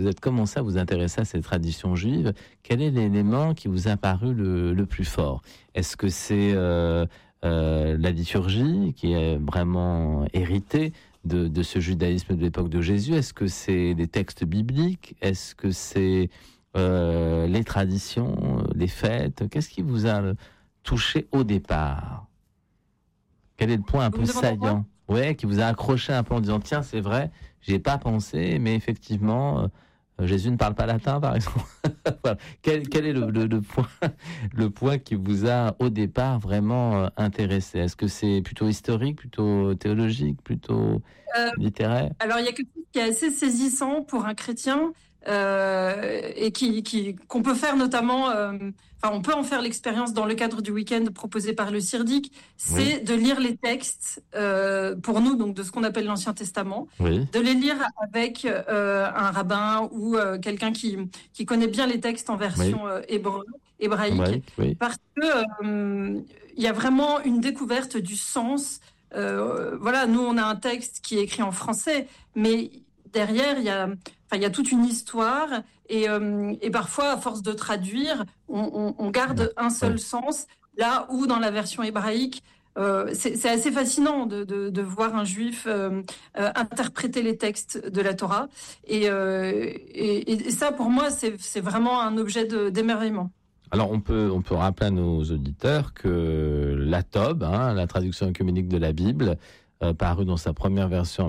vous êtes commencé à vous intéresser à ces traditions juives, quel est l'élément qui vous a paru le plus fort ? Est-ce que c'est la liturgie qui est vraiment héritée de ce judaïsme de l'époque de Jésus ? Est-ce que c'est les textes bibliques ? Est-ce que c'est les traditions, les fêtes ? Qu'est-ce qui vous a touché au départ ? Quel est le point un peu saillant ? Ouais, qui vous a accroché un peu en disant tiens, c'est vrai, j'y ai pas pensé, mais effectivement, Jésus ne parle pas latin, par exemple. Voilà. Quel est le point qui vous a au départ vraiment intéressé ? Est-ce que c'est plutôt historique, plutôt théologique, plutôt littéraire ? Alors il y a quelque chose qui est assez saisissant pour un chrétien et qu'on peut faire notamment. On peut en faire l'expérience dans le cadre du week-end proposé par le Sirdic, c'est de lire les textes, pour nous, donc de ce qu'on appelle l'Ancien Testament, de les lire avec un rabbin ou quelqu'un qui connaît bien les textes en version hébraïque, parce que il y a vraiment une découverte du sens. Nous, on a un texte qui est écrit en français, mais derrière, il y a toute une histoire et parfois, à force de traduire, on garde un seul sens, là où dans la version hébraïque, c'est assez fascinant de voir un juif interpréter les textes de la Torah. Et ça, pour moi, c'est vraiment un objet d'émerveillement. Alors, on peut rappeler à nos auditeurs que la Tob, la traduction œcuménique de la Bible, paru dans sa première version en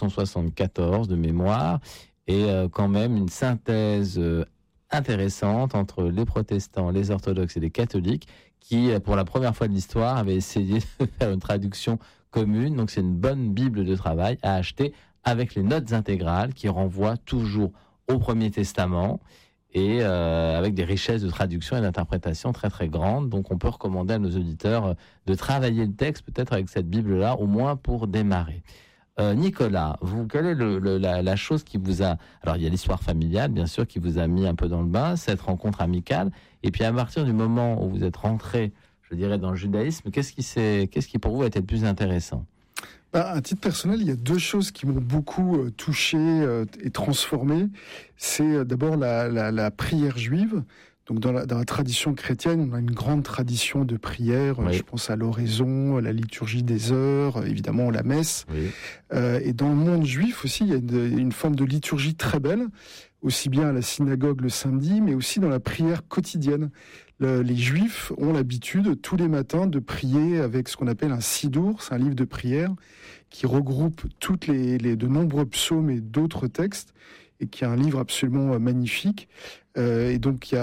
1974 de mémoire, et quand même une synthèse intéressante entre les protestants, les orthodoxes et les catholiques qui, pour la première fois de l'histoire, avaient essayé de faire une traduction commune. Donc c'est une bonne Bible de travail à acheter avec les notes intégrales qui renvoient toujours au Premier Testament et avec des richesses de traduction et d'interprétation très très grandes. Donc on peut recommander à nos auditeurs de travailler le texte peut-être avec cette Bible-là, au moins pour démarrer. Nicolas, quelle est la chose qui vous a... Alors, il y a l'histoire familiale, bien sûr, qui vous a mis un peu dans le bain, cette rencontre amicale. Et puis, à partir du moment où vous êtes rentré, je dirais, dans le judaïsme, qu'est-ce qui pour vous a été le plus intéressant ? À titre personnel, il y a deux choses qui m'ont beaucoup touché et transformé. C'est d'abord la prière juive. Donc dans la tradition chrétienne, on a une grande tradition de prière. Je pense à l'oraison, la liturgie des heures, évidemment la messe. Et dans le monde juif aussi, il y a une forme de liturgie très belle, aussi bien à la synagogue le samedi, mais aussi dans la prière quotidienne. Les Juifs ont l'habitude tous les matins de prier avec ce qu'on appelle un sidour, c'est un livre de prière qui regroupe de nombreux psaumes et d'autres textes, et qui est un livre absolument magnifique. Et donc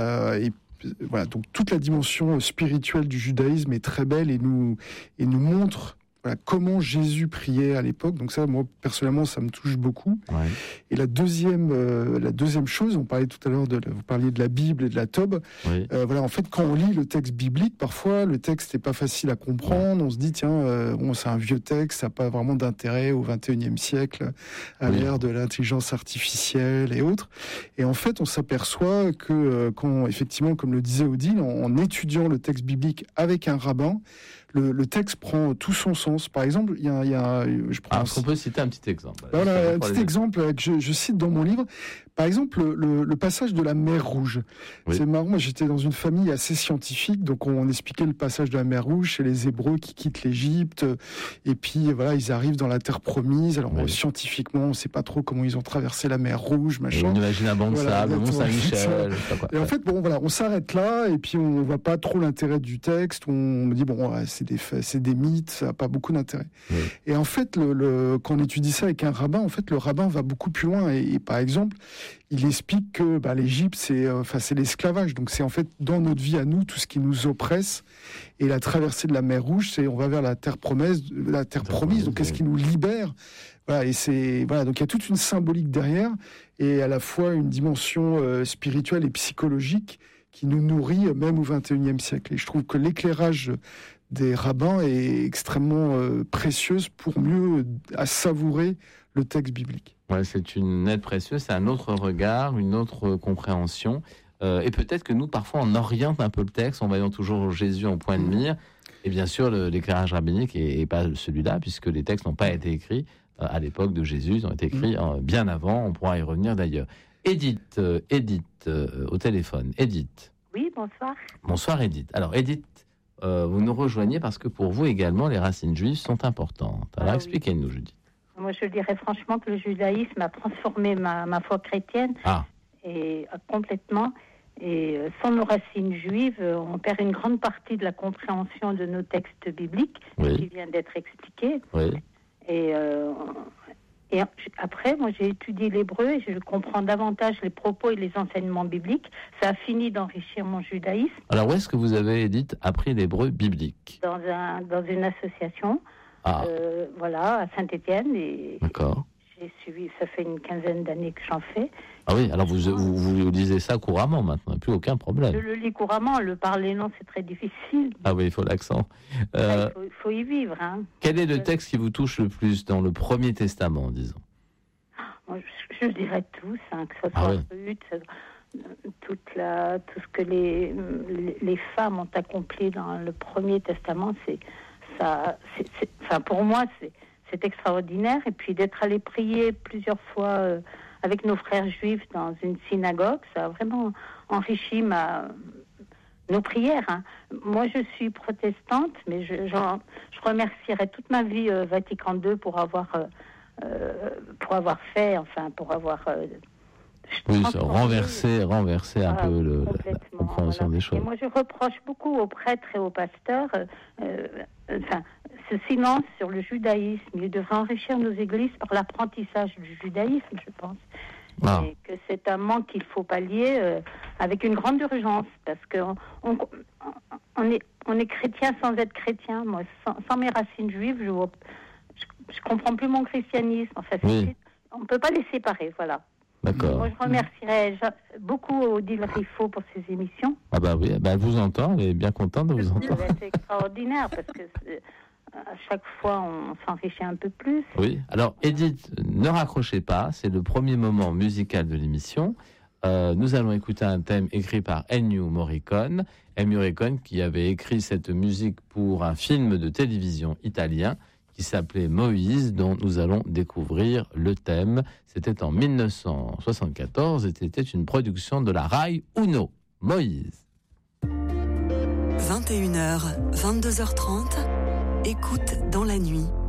donc toute la dimension spirituelle du judaïsme est très belle et nous montre comment Jésus priait à l'époque. Donc ça, moi personnellement, ça me touche beaucoup. Et la deuxième chose, on parlait tout à l'heure vous parliez de la Bible et de la Tob. En fait, quand on lit le texte biblique, parfois le texte n'est pas facile à comprendre. On se dit c'est un vieux texte, ça n'a pas vraiment d'intérêt au XXIe siècle, à l'ère de l'intelligence artificielle et autres. Et en fait, on s'aperçoit que quand effectivement, comme le disait Odile, en étudiant le texte biblique avec un rabbin, le texte prend tout son sens. Par exemple, on peut citer un petit exemple. Voilà, un petit exemple que je cite dans mon livre. Par exemple, le passage de la mer Rouge. C'est marrant, moi j'étais dans une famille assez scientifique, donc on expliquait le passage de la mer Rouge chez les Hébreux qui quittent l'Égypte, et puis ils arrivent dans la terre promise. Alors scientifiquement, on ne sait pas trop comment ils ont traversé la mer Rouge, machin. On imagine un banc de sable, le Mont Saint-Michel. Et en fait, on s'arrête là, et puis on voit pas trop l'intérêt du texte. On me dit c'est des mythes, ça n'a pas beaucoup d'intérêt. Et en fait, quand on étudie ça avec un rabbin, en fait, le rabbin va beaucoup plus loin. Et par exemple, il explique que l'Égypte, c'est l'esclavage. Donc c'est en fait dans notre vie à nous tout ce qui nous oppresse. Et la traversée de la mer Rouge, on va vers la terre promise. Donc qu'est-ce qui nous libère ? Donc il y a toute une symbolique derrière, et à la fois une dimension spirituelle et psychologique qui nous nourrit même au XXIe siècle. Et je trouve que l'éclairage des rabbins est extrêmement précieuse pour mieux savourer le texte biblique. C'est une aide précieuse, c'est un autre regard, une autre compréhension. Et peut-être que nous, parfois, on oriente un peu le texte en voyant toujours Jésus en point de mire. Et bien sûr, l'éclairage rabbinique n'est pas celui-là, puisque les textes n'ont pas été écrits à l'époque de Jésus, ils ont été écrits bien avant, on pourra y revenir d'ailleurs. Edith, au téléphone. Edith. Oui, bonsoir. Bonsoir Edith. Alors Edith, vous nous rejoignez parce que pour vous également, les racines juives sont importantes. Alors expliquez-nous, Judith. Moi, je dirais franchement que le judaïsme a transformé ma foi chrétienne et complètement. Et sans nos racines juives, on perd une grande partie de la compréhension de nos textes bibliques qui vient d'être expliqués. Oui. Et après, moi, j'ai étudié l'hébreu et je comprends davantage les propos et les enseignements bibliques. Ça a fini d'enrichir mon judaïsme. Alors, où est-ce que vous avez, Edith, appris l'hébreu biblique ? Dans une association, à Saint-Étienne. D'accord. J'ai suivi, ça fait une quinzaine d'années que j'en fais. Ah oui, alors vous lisez ça couramment maintenant, plus aucun problème. Je le lis couramment, le parler non, c'est très difficile. Ah oui, il faut l'accent. Il faut y vivre. Hein. Quel est le texte qui vous touche le plus dans le Premier Testament, disons ? Moi, je dirais tous, que ce soit Ruth, tout ce que les femmes ont accompli dans le Premier Testament, pour moi, c'est extraordinaire. Et puis d'être allé prier plusieurs fois avec nos frères juifs dans une synagogue, ça a vraiment enrichi nos prières. Hein. Moi, je suis protestante, mais je remercierai toute ma vie Vatican II pour avoir renverser un peu la compréhension des choses. Et moi, je reproche beaucoup aux prêtres et aux pasteurs ce silence sur le judaïsme. Ils devraient enrichir nos églises par l'apprentissage du judaïsme, je pense. Et que c'est un manque qu'il faut pallier avec une grande urgence, parce qu'on est chrétien sans être chrétien. Moi, sans mes racines juives, je comprends plus mon christianisme. Enfin, on ne peut pas les séparer, voilà. D'accord. Moi, je remercierais beaucoup Odile Riffaut pour ses émissions. Ah bah oui, elle vous entend, elle est bien contente de vous entendre. C'est extraordinaire, parce que à chaque fois, on s'enrichit un peu plus. Oui, alors Edith, ne raccrochez pas, c'est le premier moment musical de l'émission. Nous allons écouter un thème écrit par Ennio Morricone. Ennio Morricone qui avait écrit cette musique pour un film de télévision italien qui s'appelait Moïse, dont nous allons découvrir le thème. C'était en 1974 et c'était une production de la Rai Uno. Moïse. 21h, 22h30, écoute dans la nuit.